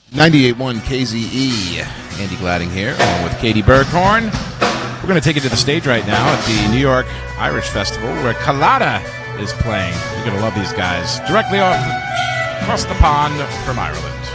98.1 KZE. Andy Gladding here, along with Katie Berghorn. We're going to take it to the stage right now at the New York Irish Festival, where Collada is playing. You're going to love these guys. Directly across the pond from Ireland.